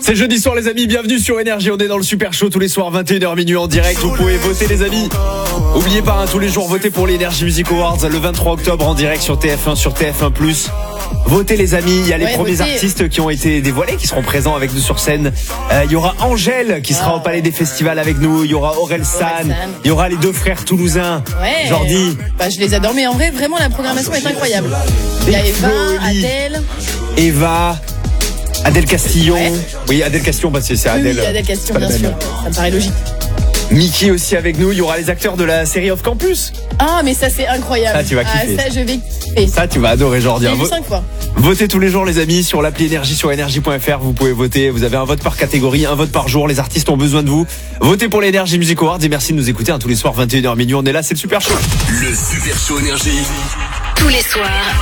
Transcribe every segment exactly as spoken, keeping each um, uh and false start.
C'est jeudi soir les amis, bienvenue sur Énergie, on est dans le Super Show tous les soirs vingt et une heures minuit en direct, vous pouvez voter les amis. Oubliez pas, hein, tous les jours votez pour les Energy Music Awards le vingt-trois octobre en direct sur T F un, sur T F un plus. Votez les amis, il y a les ouais, premiers votez. artistes qui ont été dévoilés, qui seront présents avec nous sur scène. Euh, il y aura Angèle qui sera oh, au Palais des Festivals avec nous, il y aura Aurel San, il y aura les deux frères toulousains, ouais. Jordi. Bah, je les adore, mais en vrai, vraiment la programmation est incroyable. Il y a Eva, Adèle. Eva. Adèle Castillon. Ouais. Oui, Adèle Castillon, bah c'est, c'est Adèle. Oui, Adèle Castillon, bien sûr. Ça me paraît logique. Mickey aussi avec nous. Il y aura les acteurs de la série Off Campus. Ah, mais ça, c'est incroyable. Ça, tu vas kiffer. Ah, ça, je vais kiffer. Ça, tu vas adorer, Jordi. J'ai vu cinq fois. Votez tous les jours, les amis, sur l'appli Énergie, sur énergie point f r. Vous pouvez voter. Vous avez un vote par catégorie, un vote par jour. Les artistes ont besoin de vous. Votez pour les Energy Music Awards et merci de nous écouter hein, tous les soirs, vingt et une heures minuit. On est là, c'est le Super Show. Le Super Show Énergie. Tous les soirs.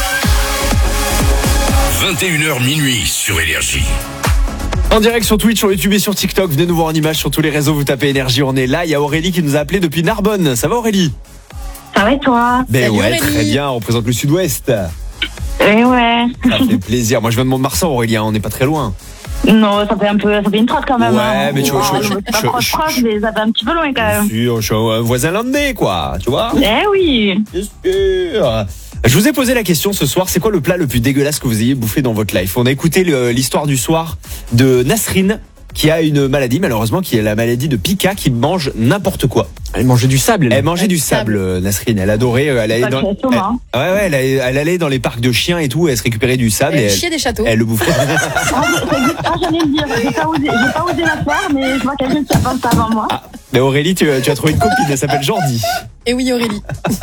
vingt et une heures minuit sur Énergie. En direct sur Twitch, sur YouTube et sur TikTok. Venez nous voir en image sur tous les réseaux. Vous tapez Énergie, on est là. Il y a Aurélie qui nous a appelé depuis Narbonne. Ça va Aurélie? Ça va et toi? Ben Salut, ouais, Aurélie. très bien. On représente le Sud-Ouest. Eh ouais. Ça fait plaisir. Moi, je viens de Mont-de-Marsan, Aurélie. On n'est pas très loin. Non, ça fait un peu, ça fait une trotte quand même. Ouais, hein. mais tu vois, Ah, je- je- c'est pas je- proche, je- proche, mais ça fait un petit peu loin quand même. Bien sûr, je suis un voisin landais, quoi. Tu vois? Eh oui. Bien sûr. Je vous ai posé la question ce soir, c'est quoi le plat le plus dégueulasse que vous ayez bouffé dans votre life? On a écouté le- l'histoire du soir de Nasrine, qui a une maladie, malheureusement, qui est la maladie de Pika, qui mange n'importe quoi. Elle mangeait du sable. Elle, Elle mangeait du sable, euh, Nasrine. Elle adorait. euh, Elle allait Pas dans, de elle, château, hein. ouais, ouais, elle, allait- elle allait dans les parcs de chiens et tout. Elle se récupérait du sable. Elle et chiait des châteaux. Elle le bouffait. Ah, ah, j'allais le dire, j'ai pas osé, j'ai pas osé la faire, mais je vois quelqu'un qui a pensé avant moi. Ah, mais Aurélie, tu, tu as trouvé une copine. Elle s'appelle Jordi. Et oui, Aurélie.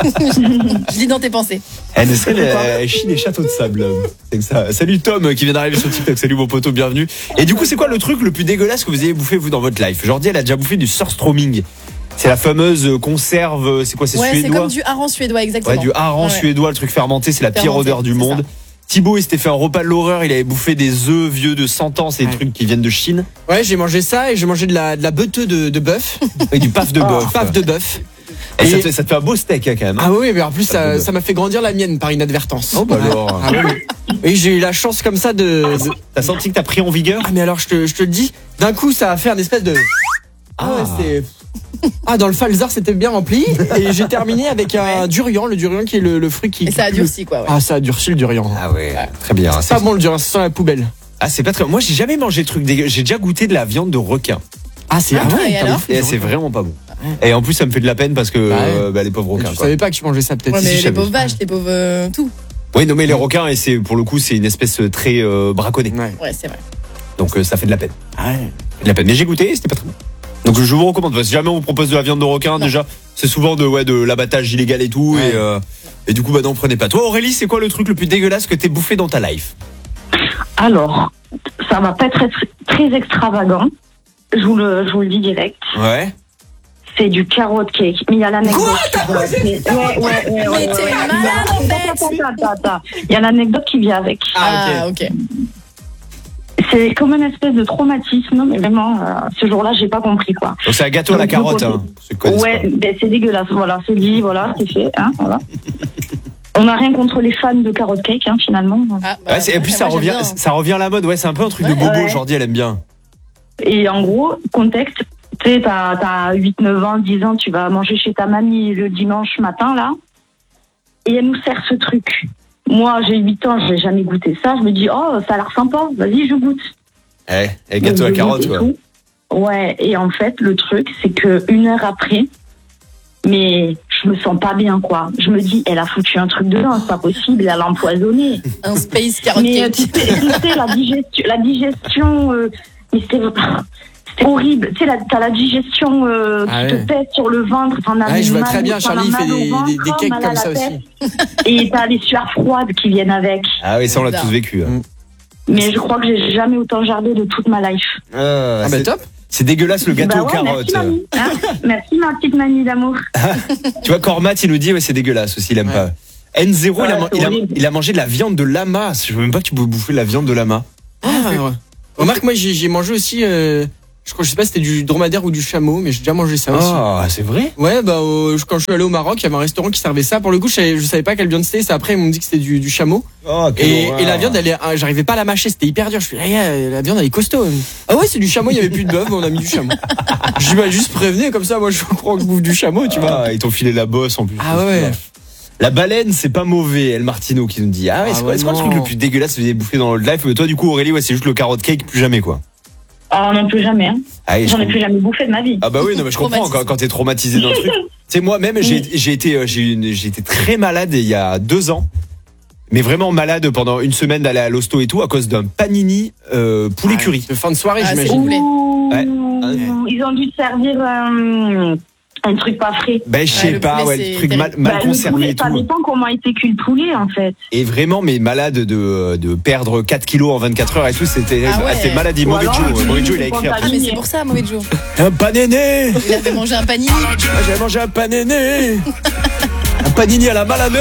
Je lis dans tes pensées. Elle, Nasrine, elle, elle chie des châteaux de sable. C'est que ça. Salut Tom qui vient d'arriver sur TikTok. Salut mon poteau, bienvenue. Et du coup, c'est quoi le truc le plus dégueulasse que vous ayez bouffé vous dans votre life? Jordi, elle a déjà bouffé du surströmming. C'est la fameuse conserve. C'est quoi? C'est Ouais, c'est suédois. comme du hareng suédois, exactement. Ouais, du hareng Ouais. suédois, le truc fermenté, c'est la pire Fermenté, odeur du c'est monde. ça. Thibaut, il s'était fait un repas de l'horreur, il avait bouffé des œufs vieux de cent ans, c'est des Ouais. trucs qui viennent de Chine. Ouais, j'ai mangé ça et j'ai mangé de la, de la beuteux de, de bœuf. Et du paf de bœuf. Paf de bœuf. Et ça Et- te, fait, ça te fait un beau steak hein, quand même. hein. Ah oui, mais en plus, Paf de ça, bœuf. ça m'a fait grandir la mienne par inadvertance. Oh bah alors. Ah oui. Et j'ai eu la chance comme ça de. de- T'as senti que t'as pris en vigueur? Ah, mais alors, je te, je te le dis, d'un coup, ça a fait un espèce de. Ah ouais, c'est. Ah, dans le falzar, c'était bien rempli. Et j'ai terminé avec un durian, le durian qui est le, le fruit qui. Et ça a qui- durci, quoi. Ouais. Ah, ça a durci le durian. Ah ouais, très bien. C'est pas bon le durian, ça sent la poubelle. Ah c'est pas très. Moi j'ai jamais mangé de trucs dégueu. J'ai déjà goûté de la viande de requin. Ah, c'est Ah, ouais, et t'as alors bouffé Et du c'est requin. vraiment pas bon. Et en plus ça me fait de la peine parce que Bah ouais. euh, bah, les pauvres Mais requins. Tu quoi. savais pas que tu mangeais ça peut-être. Ouais, si, mais je les savais. pauvres vaches, les pauvres euh, tout. Oui non mais les requins et c'est pour le coup c'est une espèce très euh, braconnée. Ouais. Ouais, c'est vrai. Donc euh, ça fait de la peine. Ah ouais. Ça fait de la peine. Mais j'ai goûté, c'était pas très bon. Donc je vous recommande. Si jamais on vous propose de la viande de requin, Non. déjà c'est souvent de ouais de l'abattage illégal et tout Ouais. et euh, et du coup bah non prenez pas. Toi Aurélie, c'est quoi le truc le plus dégueulasse que t'aies bouffé dans ta life? Alors, ça va pas être très, très extravagant. Je vous le, je vous le dis direct. Ouais. C'est du carrot cake. Mais il y a l'anecdote. Quoi qui vient avec. Ouais, ouais, ouais, ouais, Mais t'es ouais. malade, en fait. Attends, attends, attends, attends. Il y a l'anecdote qui vient avec. Ah, ok. C'est comme une espèce de traumatisme, mais vraiment, euh, ce jour-là, j'ai pas compris quoi. Donc c'est un gâteau à la Donc, carotte. vous Hein. Ceux qui connaissent Ouais, pas. ben, c'est dégueulasse. Voilà, c'est dit, voilà, c'est fait. Hein, voilà. On n'a rien contre les fans de carrot cake, hein, finalement. Ah, bah, Ouais, c'est- et puis moi, ça j'aime revient, bien, hein. ça revient à la mode. Ouais, c'est un peu un truc de Ouais. bobo. Ouais. Jordi, elle aime bien. Et en gros, contexte, tu sais, t'as, t'as huit, neuf ans, dix ans, tu vas manger chez ta mamie le dimanche matin, là, et elle nous sert ce truc. Moi, j'ai huit ans, j'ai jamais goûté ça. Je me dis, oh, ça a l'air sympa, vas-y, je goûte. Eh, et gâteau à la Donc, je carotte, goûte et quoi. tout. Ouais, et en fait, le truc, c'est que une heure après, mais je me sens pas bien, quoi. Je me dis, elle a foutu un truc dedans, c'est pas possible, elle a empoisonné. Un space carrot Mais euh, cake. tu sais, tu sais, la digestion, la digestion, euh, mais c'était, c'était horrible. Tu sais, la- t'as la digestion euh, Ah qui ouais. te pèse sur le ventre, t'en as Ouais, je vois mal, très bien, t'en as Charlie, il fait mal au des, ventre, des, des cakes mal à comme la ça tête. aussi. Et t'as les sueurs froides qui viennent avec. Ah oui, ça on l'a Bizarre. tous vécu. hein. Mais je crois que j'ai jamais autant jardé de toute ma life. Euh, Ah bah c'est- top. C'est dégueulasse le gâteau Bah aux ouais, carottes. merci, mamie. Hein merci, ma petite mamie d'amour. Tu vois, Cormat, il nous dit, ouais, c'est dégueulasse aussi, il aime Ouais. pas. N zéro, il, a, Ouais, man- c'est il, a, horrible. il a mangé de la viande de lama. Je veux même pas que tu peux bouffer de la viande de lama. Ah, ouais. Remarque, moi j'ai j'ai mangé aussi euh, Je crois, je sais pas si c'était du dromadaire ou du chameau, mais j'ai déjà mangé ça aussi. Ah, c'est vrai? Ouais, bah euh, quand je suis allé au Maroc, il y avait un restaurant qui servait ça. Pour le coup, je savais, je savais pas quelle viande c'était. C'est après ils m'ont dit que c'était du, du chameau. Oh, Et, et la viande, elle est, euh, j'arrivais pas à la mâcher, c'était hyper dur. Je fais, ah, la viande elle est costaud. Ah ouais, c'est du chameau. Il y avait plus de bœuf, mais on a mis du chameau. Je dis bah juste prévenez comme ça. Moi, je crois que je bouffe du chameau, tu vois. Ah, ils t'ont filé la bosse en plus. Ah ouais. La baleine, c'est pas mauvais. El Martino qui nous dit. Ah ouais, Ah c'est ouais, quoi, c'est quoi le non. truc le plus dégueulasse que vous avez bouffé dans le life? Mais toi, du coup, Aurélie, ouais, c'est juste le carrot cake, plus jamais quoi. Ah non, plus jamais. Hein. Ah, et je J'en ai comprends. plus jamais bouffé de ma vie. Ah bah oui, non mais je comprends quand, quand t'es traumatisé d'un truc. Tu sais moi même j'ai j'ai été euh, j'ai une- j'ai été très malade il y a deux ans. Mais vraiment malade pendant une semaine d'aller à l'hosto et tout à cause d'un panini euh, poulet Ah, curry. de fin de soirée, Ah, c'est j'imagine. ouf. Ouh, Ouais. Ils ont dû te servir euh, un truc pas frais. Ben je Ouais, sais le pas, poulet, ouais, le c'est truc mal, terrible. mal Bah, le conservé poulet, et ça tout. dépend comment est cuit le poulet en fait. Et vraiment mais malade de de perdre quatre kilos en vingt-quatre heures et tout, c'était Ah ouais. c'était maladie. Ou Mauvais alors, Joe, tu Mauvais dis Joe il a que écrit quand un Ah, mais c'est pour ça, mauvais Joe. Un panini. Il avait mangé un panini. Ah, J'avais mangé un panini. Un panini à la malamé.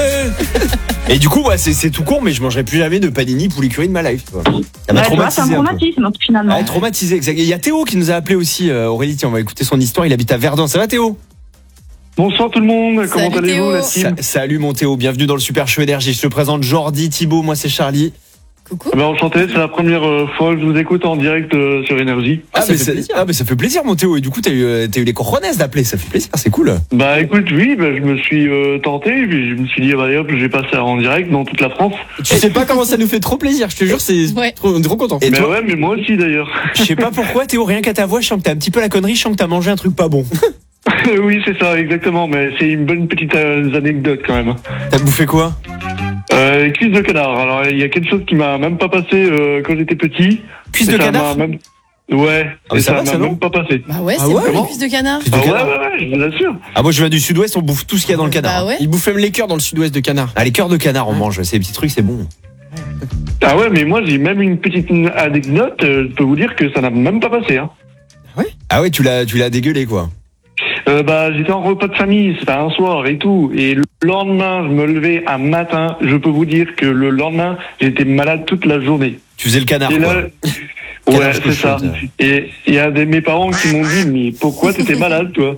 Et du coup, ouais, c'est c'est tout con, mais je mangerai plus jamais de panini poulet curry de ma life. Quoi. Ça m'a Ouais, tu vois, c'est un traumatisé un peu. traumatisme finalement. Ah, traumatisé, exact. Il y a Théo qui nous a appelé aussi, euh, Aurélie, tiens, on va écouter son histoire. Il habite à Verdun. Ça va, Théo? Bonsoir tout le monde, comment Salut, allez-vous Théo. la team? Sa- Salut mon Théo, bienvenue dans le Super Show Énergie. Je te présente Jordi, Thibaut, moi c'est Charlie. Coucou. Eh ben, enchanté, c'est la première euh, fois que je vous écoute en direct euh, sur Énergie. Ah, ça mais fait ça, plaisir. ah, mais ça fait plaisir mon Théo. Et du coup, t'as eu, euh, t'as eu les cojones d'appeler, ça fait plaisir, c'est cool. Bah écoute, oui, bah, je me suis euh, tenté, puis je me suis dit, bah, allez hop, je vais passer en direct dans toute la France. Tu sais pas comment ça nous fait trop plaisir. Je te jure, c'est Ouais. trop, on est trop content. Et mais toi, ouais, mais moi aussi d'ailleurs. je sais pas pourquoi Théo, rien qu'à ta voix, je sens que t'as un petit peu la connerie, je sens que t'as mangé un truc pas bon. Oui, c'est ça, exactement, mais c'est une bonne petite euh, anecdote quand même. T'as bouffé quoi? Euh, cuisse de canard, alors il y a quelque chose qui m'a même pas passé euh, quand j'étais petit. Cuisse Et de ça canard? m'a même... Ouais, Ah, mais et ça ça va, m'a ça, non même pas passé. Bah ouais, Ah c'est ouais, bon, comment les cuisses de canard. Cuisse de Ah ouais, canard. ouais, ouais, je vous assure. Ah, moi je viens du sud-ouest, on bouffe tout ce qu'il y a dans le canard. Bah ouais. Il bouffe même les cœurs dans le sud-ouest de canard. Ah, les cœurs de canard, on mange, c'est des petits trucs, c'est bon. Ah ouais, mais moi j'ai même une petite anecdote, euh, je peux vous dire que ça n'a même pas passé. Hein. Ah ouais, tu l'as, tu l'as dégueulé quoi. Euh, bah, j'étais en repas de famille, c'était un soir et tout. Et le lendemain, je me levais un matin. Je peux vous dire que le lendemain, j'étais malade toute la journée. Tu faisais le canard et quoi. là, Canard ouais, c'est ça. cochon, Et il y a des mes parents qui m'ont dit, mais pourquoi t'étais malade, toi?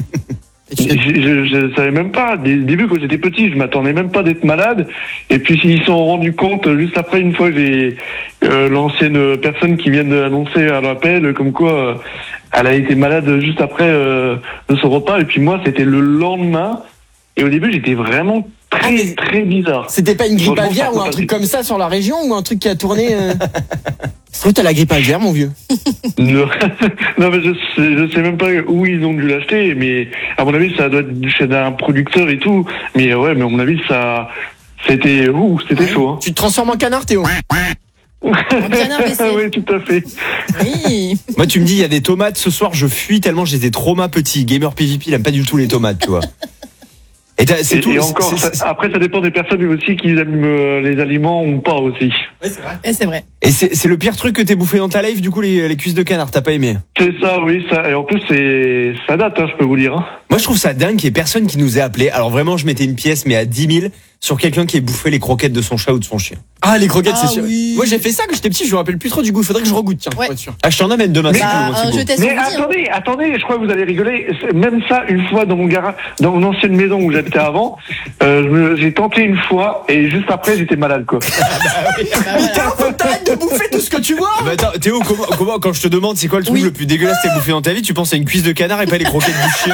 Et tu Je, t'es- je, je savais même pas. Dès le début, quand j'étais petit, je m'attendais même pas d'être malade. Et puis, ils se sont rendus compte euh, juste après, une fois, j'ai euh, l'ancienne personne qui vient d'annoncer à l'appel, comme quoi euh, elle a été malade juste après euh, de son repas. Et puis moi, c'était le lendemain. Et au début, j'étais vraiment Ah, très, mais- très bizarre. C'était pas une grippe Franchement, aviaire ça ou un peut truc passer. comme ça sur la région ou un truc qui a tourné euh... C'est vrai, t'as la grippe aviaire, mon vieux. Non, non, mais je sais, je sais même pas où ils ont dû l'acheter, mais à mon avis, ça doit être chez un producteur et tout. Mais ouais, mais à mon avis, ça, c'était, ouh, c'était chaud. Hein. Tu te transformes en canard, Théo. canard blessé. Oui, tout à fait. Oui. Moi, tu me dis, il y a des tomates ce soir, je fuis tellement j'étais trauma petit. Gamer P V P, il aime pas du tout les tomates, tu vois. Et t'as- c'est Et, tout. et c'est- encore, c'est- ça- après, ça dépend des personnes aussi qui aiment euh, les aliments ou pas aussi. Et c'est vrai. Et c'est c'est le pire truc que t'aies bouffé dans ta life, du coup, les, les cuisses de canard, t'as pas aimé? C'est ça, oui, ça. Et en plus, c'est, ça date, hein, je peux vous dire. Hein. Moi, je trouve ça dingue qu'il y ait personne qui nous ait appelé. Alors vraiment, je mettais une pièce, mais à dix mille, sur quelqu'un qui ait bouffé les croquettes de son chat ou de son chien. Ah, les croquettes, Ah c'est sûr. oui. Moi, j'ai fait ça quand j'étais petit, je me rappelle plus trop du goût. Faudrait que je regoute, tiens, Ouais. pour être sûr. Ah, je t'en amène demain. Mais- si tu veux, Bah, mon un Thibaut. jeu test Mais souvenir. attendez, attendez, je crois que vous allez rigoler. C'est- Même ça, une fois dans mon garage, dans mon ancienne maison où j'habitais avant, euh, je me- j'ai tenté une fois et juste après, j'étais malade, quoi. Bah, voilà. Faut que t'arrêtes de bouffer tout ce que tu vois. Bah, attends, Théo, comment, comment, quand je te demande c'est quoi le truc Oui. le plus dégueulasse que t'as bouffé dans ta vie, tu penses à une cuisse de canard et pas les croquettes du chien.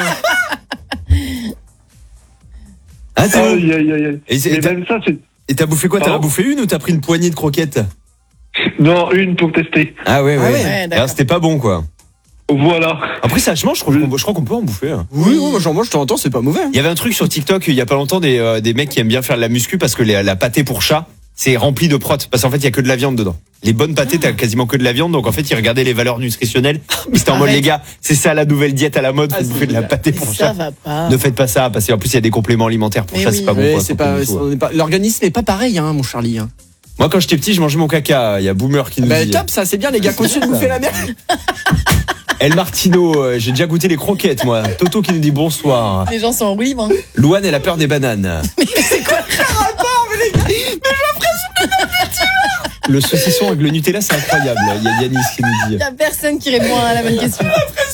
Hein, Théo? Aïe, aïe, aïe, aïe. Et c'est- Mais t'as- même ça, c'est, Et t'as bouffé quoi? T'as Pardon bouffé une ou t'as pris une poignée de croquettes? non, une pour tester. Ah ouais, ouais. Ah ouais. Ouais, Alors, d'accord. c'était pas bon, quoi. Voilà. Après, ça, je mange, je crois qu'on je crois qu'on peut en bouffer. hein. Oui, oui, moi j'en mange de temps en temps, c'est pas mauvais. hein. Il y avait un truc sur TikTok, il y a pas longtemps, des, euh, des mecs qui aiment bien faire de la muscu parce que les- la pâtée pour chat, c'est rempli de prot. Parce qu'en fait, il y a que de la viande dedans. Les bonnes pâtées, t'as quasiment que de la viande. Donc en fait, ils regardaient les valeurs nutritionnelles. C'était en mode, Arrête. les gars, c'est ça la nouvelle diète à la mode, Ah, vous c'est bouffez de la génial. pâté pour Ça chat. va pas. Ne faites pas ça, parce qu'en plus, il y a des compléments alimentaires pour Mais chat, oui. c'est pas bon. Ouais, pour la c'est santé pas, du tout, on est pas- l'organisme n'est pas pareil, hein, mon Charlie. Hein. Moi, quand j'étais petit, je mangeais mon caca. Il y a Boomer qui nous Bah, dit. top, ça, c'est bien, les gars, continuez de bouffer la merde. El Martino, euh, j'ai déjà goûté les croquettes, moi. Toto qui nous dit bonsoir. Les gens sont en roue libre. Hein. Louane, elle a peur des bananes. Le saucisson avec le Nutella, c'est incroyable. Il y a Yanis qui nous dit. Il y a personne qui répond à la bonne question.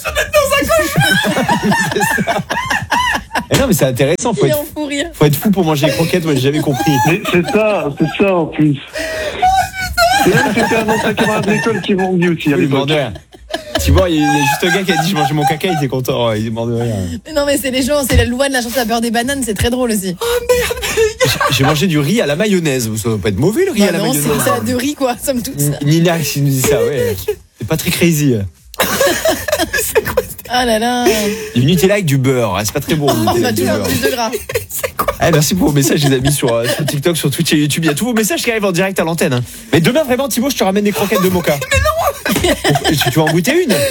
Eh non, mais c'est intéressant. Faut Il est être, en fou rire. faut être fou pour manger les croquettes. Moi, j'ai jamais compris. Mais c'est ça, c'est ça en plus. Et même c'était un ancien camarade d'école qui m'ont dit aussi à Oui, il mord l'époque. de rien. Tu vois, il y a juste un gars qui a dit je mangeais mon caca, il était content. Ouais, il est mort de rien. Mais non, mais c'est les gens, c'est la loi de la chanson à beurre des bananes, c'est très drôle aussi. J'ai mangé du riz à la mayonnaise. Ça va pas être mauvais le riz Bah à la non, mayonnaise. c'est une salade de riz, quoi, somme toute. Ça. Nina qui nous dit ça, ouais. C'est pas très crazy. Ah là là. Du Nutella avec du beurre, c'est pas très bon. le On Nutella va avec du toujours beurre. plus de gras. Ah, merci pour vos messages, les amis, sur, euh, sur TikTok, sur Twitch et YouTube. Il y a tous vos messages qui arrivent en direct à l'antenne. Hein. Mais demain, vraiment, Thibaut, je te ramène des croquettes de Mocha. Mais non. tu, tu vas en goûter une?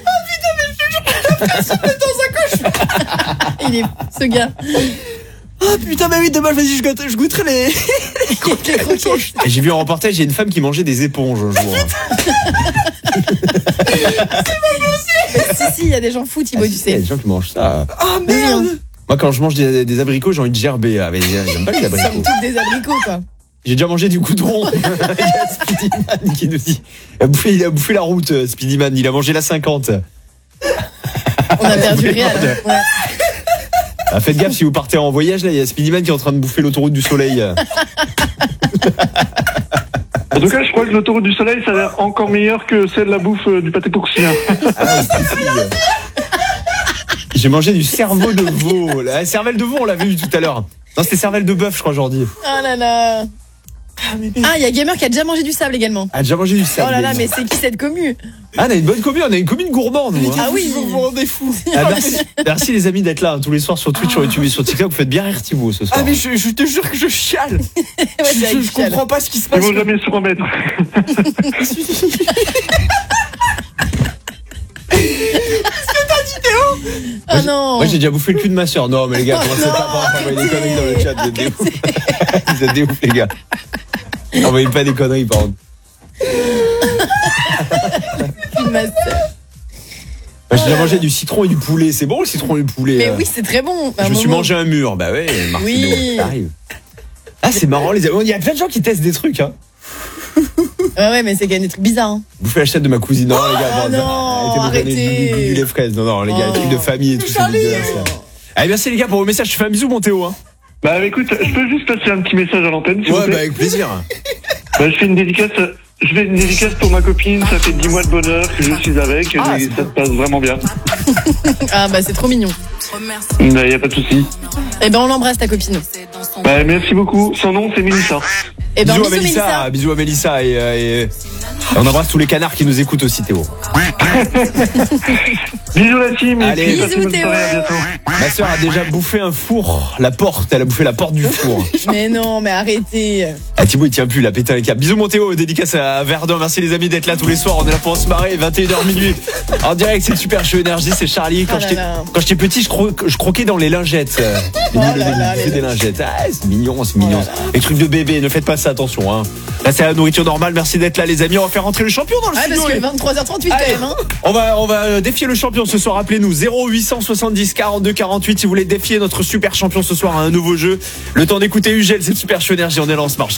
Il est ce gars. Ah putain, mais oui, demain, vas-y, je, goûte, je goûterai les. Les croquettes. Et j'ai vu un reportage, il y a une femme qui mangeait des éponges un jour. Si, si, il y a des gens fous, Thibaut, Ah, tu si, il y a sais. des gens qui mangent ça. Ah merde. Moi, quand je mange des, des abricots, j'ai envie de gerber. Ah, mais j'aime pas les Somme abricots. toutes des abricots, quoi. J'ai déjà mangé du goudron. Il y a Speedyman qui nous dit. Il a bouffé, il a bouffé la route, euh, Speedyman. Il a mangé la cinquante. On a perdu Réal. Ouais. Ah, faites gaffe si vous partez en voyage, là, il y a Speedyman qui est en train de bouffer l'autoroute du soleil. En tout cas, je crois que l'autoroute du soleil, ça a l'air encore meilleur que celle de la bouffe euh, du pâté pour chien. Ah, c'est possible. J'ai mangé du cerveau de veau. La cervelle de veau, on l'avait vu tout à l'heure. Non, c'était cervelle de bœuf, je crois, aujourd'hui. Oh là là. Ah, il y a Gamer qui a déjà mangé du sable également. Ah, déjà mangé du Oh cerveau. là là, mais c'est qui cette commu? Ah, on a une bonne commune, on a une commune gourmande, nous, hein. Ah oui, Vous vous rendez fou. Ah, merci, merci les amis d'être là hein, tous les soirs sur Twitch, sur YouTube et sur TikTok. Vous faites bien rire Thibaut ce soir. Ah, mais je, je te jure que je chiale. Ouais, je, c'est je, avec je Chial. comprends pas ce qui se Ils passe. vont jamais se remettre. Oh non. Moi j'ai déjà bouffé le cul de ma soeur. Non mais les gars, Oh commencez non, pas par envoyer des conneries dans le chat. Vous êtes des ouf. Vous êtes des ouf les gars. Envoyez pas des conneries par contre. Une masse. Moi, j'ai déjà mangé du citron et du poulet. C'est bon le citron et le poulet. Mais euh. oui, c'est très bon. Je Un me suis moment. mangé un mur. Bah ouais, Martino, Oui. ça arrive. Ah c'est marrant les amis. Il y a plein de gens qui testent des trucs hein. Ouais, ouais, mais c'est quand même des trucs bizarres. Hein. Bouffer la chatte de ma cousine. Non les gars, Oh bon, non, arrêtez de vous donner arrêtez. du- du- du- les fraises. Non non les gars, les Oh. trucs de famille et tout c'est dégueulasse. Allez merci les gars pour vos messages. Je fais un bisou mon Théo hein. Bah écoute, je peux juste passer un petit message à l'antenne, s'il vous Ouais plaît. bah avec plaisir. Bah, je fais une dédicace. Je fais une dédicace pour ma copine. Ça fait dix mois de bonheur que je suis avec. Ah, et c'est ça se passe vraiment bien. Ah bah c'est trop mignon. Il n'y a pas de souci. Eh ben on l'embrasse ta copine. Bah, merci beaucoup. Son nom, c'est Mélissa. Eh ben Bisous à bisous Mélissa, Mélissa. bisous à Mélissa et, euh, et on embrasse tous les canards qui nous écoutent aussi Théo. Bisous la team. et Allez. puis, passez Bisous, une bonne Théo. soirée, à bientôt. Ma soeur a déjà bouffé un four, la porte, elle a bouffé la porte du four. Mais non, mais arrêtez. Ah Thibaut il tient plus, il a pété un câble. Bisous mon Théo, dédicace à Verdun, merci les amis d'être là tous les soirs, on est là pour se marrer, vingt et une heures minuit. En direct c'est le Super Show Énergie, c'est Charlie. Quand Oh là j'étais là. quand j'étais petit je, cro- je croquais dans les lingettes. Euh, Oh le là début, là, c'est les des lingettes. Ah c'est mignon, c'est mignon. Les trucs de bébé, ne faites pas ça, attention hein. Là c'est la nourriture normale, merci d'être là les amis, on va faire rentrer le champion dans le Ah studio. parce que et- vingt-trois heures trente-huit quand Allez. même. Hein. On va, on va défier le champion ce soir. Appelez-nous zéro huit cent soixante-dix quarante-deux quarante-huit si vous voulez défier notre super champion ce soir à un nouveau jeu. Le temps d'écouter Ugel, c'est le Super Show Énergie. On est là, on se marche.